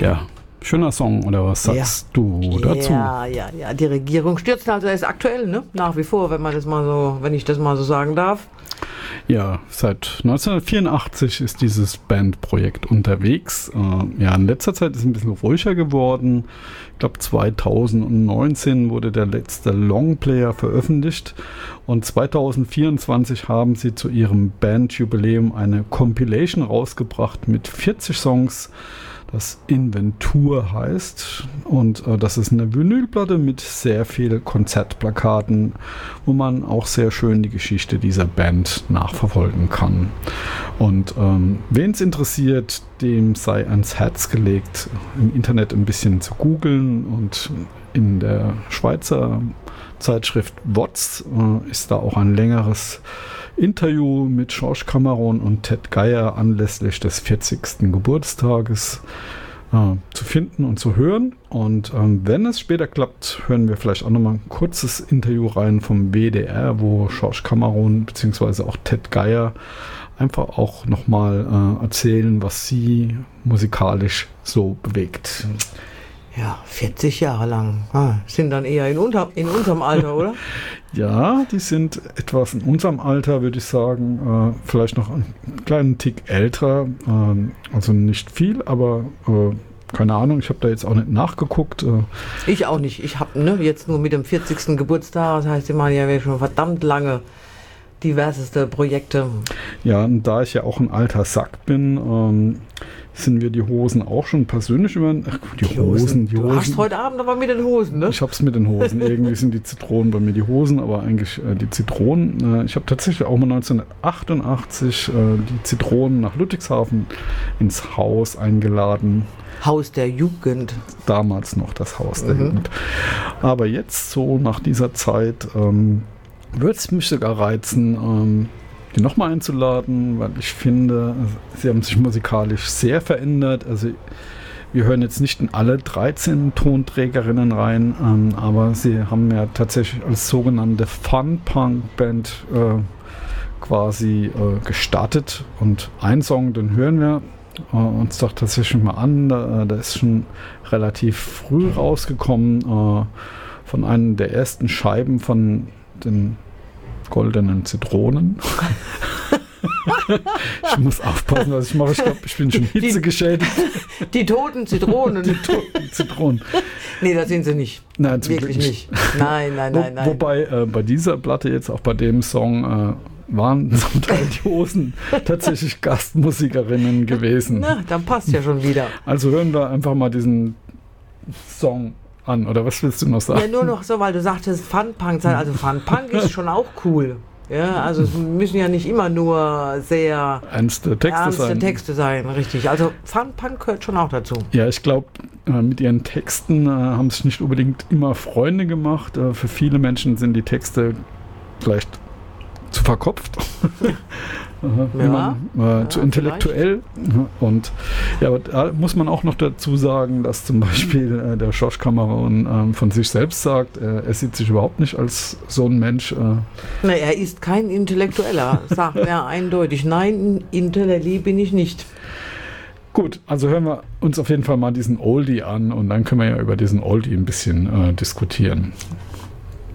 Ja, schöner Song, oder was sagst du dazu? Ja. Die Regierung stürzt, also er ist aktuell, ne? Nach wie vor, wenn ich das mal so sagen darf. Ja, seit 1984 ist dieses Bandprojekt unterwegs. In letzter Zeit ist es ein bisschen ruhiger geworden. Ich glaube, 2019 wurde der letzte Longplayer veröffentlicht und 2024 haben sie zu ihrem Bandjubiläum eine Compilation rausgebracht mit 40 Songs, das Inventur heißt, und das ist eine Vinylplatte mit sehr vielen Konzertplakaten, wo man auch sehr schön die Geschichte dieser Band nachverfolgen kann. Und wen es interessiert, dem sei ans Herz gelegt, im Internet ein bisschen zu googeln, und in der Schweizer Zeitschrift WOTS ist da auch ein längeres Interview mit Georges Cameron und Ted Geier anlässlich des 40. Geburtstages zu finden und zu hören. Und wenn es später klappt, hören wir vielleicht auch nochmal ein kurzes Interview rein vom WDR, wo Georges Cameron bzw. auch Ted Geier einfach auch nochmal erzählen, was sie musikalisch so bewegt. Ja, 40 Jahre lang. Sind dann eher in unserem Alter, oder? Ja, die sind etwas in unserem Alter, würde ich sagen. Vielleicht noch einen kleinen Tick älter. Also nicht viel, aber keine Ahnung. Ich habe da jetzt auch nicht nachgeguckt. Ich auch nicht. Ich habe jetzt nur mit dem 40. Geburtstag, das heißt, die machen ja schon verdammt lange diverseste Projekte. Ja, und da ich ja auch ein alter Sack bin, sind wir die Hosen auch schon persönlich über... Die Hosen. Du hast heute Abend aber mit den Hosen, ne? Ich hab's mit den Hosen. Irgendwie sind die Zitronen bei mir die Hosen, aber eigentlich die Zitronen. Ich habe tatsächlich auch mal 1988 die Zitronen nach Ludwigshafen ins Haus eingeladen. Haus der Jugend. Damals noch das Haus der Jugend. Aber jetzt, so nach dieser Zeit, würde es mich sogar reizen, die nochmal einzuladen, weil ich finde, sie haben sich musikalisch sehr verändert. Also wir hören jetzt nicht in alle 13 Tonträgerinnen rein, aber sie haben ja tatsächlich als sogenannte Fun-Punk-Band quasi gestartet. Und ein Song, den hören wir uns doch tatsächlich mal an. Der ist schon relativ früh rausgekommen, von einer der ersten Scheiben von den goldenen Zitronen. Ich muss aufpassen, was ich mache. Ich glaube, ich bin schon hitzegeschädigt. Die toten Zitronen. Die toten Zitronen. Nee, das sind sie nicht. Nein, wirklich nicht. Nein. Wobei bei dieser Platte jetzt, auch bei dem Song, waren zum Teil die Hosen tatsächlich Gastmusikerinnen gewesen. Na, dann passt ja schon wieder. Also hören wir einfach mal diesen Song an, oder was willst du noch sagen? Ja, nur noch so, weil du sagtest Fun-Punk sein. Also Fun-Punk ist schon auch cool. Ja, also es müssen ja nicht immer nur sehr ernste Texte sein. Richtig. Also Fun-Punk gehört schon auch dazu. Ja, ich glaube, mit ihren Texten haben sich nicht unbedingt immer Freunde gemacht. Für viele Menschen sind die Texte vielleicht zu verkopft. Zu intellektuell. Und ja, aber da muss man auch noch dazu sagen, dass zum Beispiel der Georges Cameron von sich selbst sagt, er sieht sich überhaupt nicht als so ein Mensch. Er ist kein Intellektueller, sagt er eindeutig. Nein, Intellektuell bin ich nicht. Gut, also hören wir uns auf jeden Fall mal diesen Oldie an und dann können wir ja über diesen Oldie ein bisschen diskutieren.